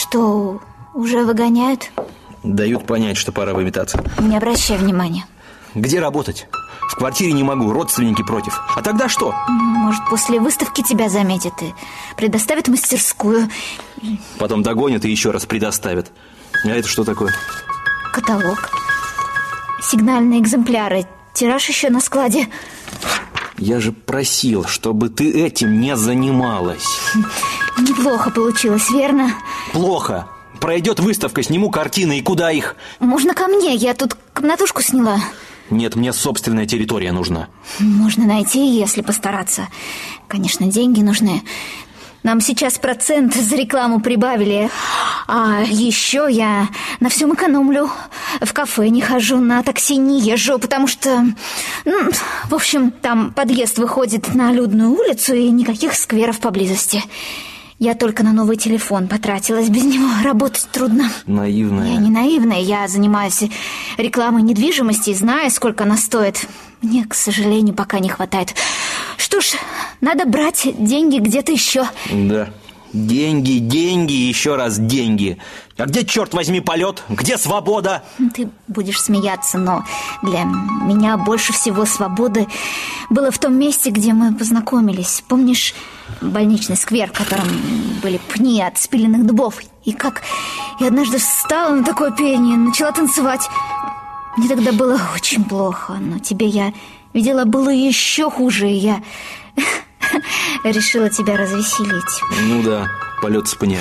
Что, уже выгоняют? Дают понять, что пора выметаться. Не обращай внимания. Где работать? В квартире не могу, родственники против. А тогда что? Может, после выставки тебя заметят и предоставят мастерскую. Потом догонят и еще раз предоставят. А это что такое? Каталог. Сигнальные экземпляры. Тираж еще на складе. Я же просил, чтобы ты этим не занималась. Неплохо получилось, верно? Плохо. Пройдет выставка, сниму картины, и куда их? Можно ко мне, я тут комнатушку сняла. Нет, мне собственная территория нужна. Можно найти, если постараться. Конечно, деньги нужны. Нам сейчас процент за рекламу прибавили. А еще я на всем экономлю. В кафе не хожу, на такси не езжу, потому что... в общем, там подъезд выходит на людную улицу и никаких скверов поблизости. Я только на новый телефон потратилась. Без него работать трудно. Наивная. Я не наивная, я занимаюсь рекламой недвижимости и знаю, сколько она стоит. Мне, к сожалению, пока не хватает. Что ж, надо брать деньги где-то еще. Да, деньги, деньги, еще раз деньги. А где, черт возьми, полет? Где свобода? Ты будешь смеяться, но для меня больше всего свободы было в том месте, где мы познакомились. Помнишь больничный сквер, в котором были пни от спиленных дубов? И как я однажды встала на такое пение и начала танцевать. Мне тогда было очень плохо, но тебе я видела было еще хуже, и я решила тебя развеселить. Ну да, полет с пня.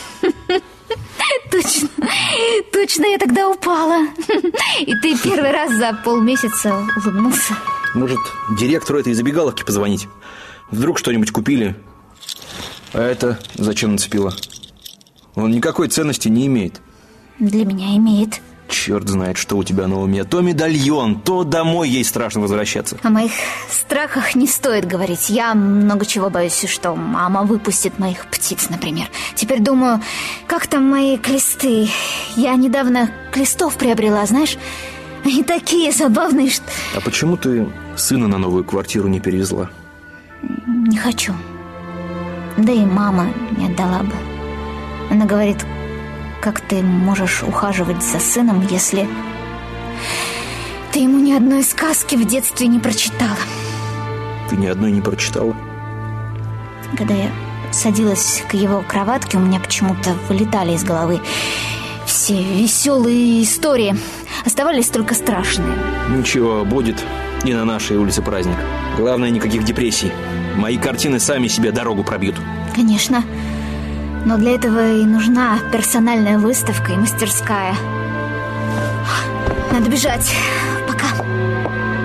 Точно я тогда упала. И ты первый раз за полмесяца улыбнулся. Может, директору этой забегаловки позвонить? Вдруг что-нибудь купили? А это зачем нацепила? Он никакой ценности не имеет. Для меня имеет. Черт знает, что у тебя на уме. То медальон, то домой ей страшно возвращаться. О моих страхах не стоит говорить. Я много чего боюсь, что мама выпустит моих птиц, например. Теперь думаю, как там мои клесты? Я недавно клестов приобрела, знаешь? Они такие забавные, что... А почему ты сына на новую квартиру не перевезла? Не хочу. Да и мама не отдала бы. Она говорит... Как ты можешь ухаживать за сыном, если ты ему ни одной сказки в детстве не прочитала? Ты ни одной не прочитала? Когда я садилась к его кроватке, у меня почему-то вылетали из головы все веселые истории. Оставались только страшные. Ничего, будет и на нашей улице праздник. Главное, никаких депрессий. Мои картины сами себе дорогу пробьют. Конечно. Но для этого и нужна персональная выставка и мастерская. Надо бежать.